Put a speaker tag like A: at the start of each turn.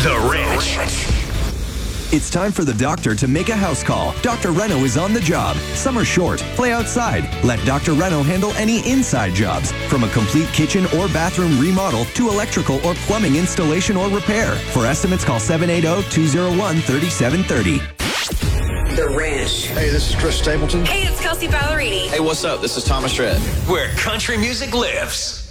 A: The Ranch.
B: It's time for the doctor to make a house call. Dr. Reno is on the job. Summer's short. Play outside. Let Dr. Reno handle any inside jobs, from a complete kitchen or bathroom remodel to electrical or plumbing installation or repair. For estimates, call 780-201-3730.
C: The Ranch.
D: Hey, this is Chris Stapleton.
C: Hey, it's Kelsey Ballerini.
E: Hey, what's up? This is Thomas Rhett.
A: Where country music lives.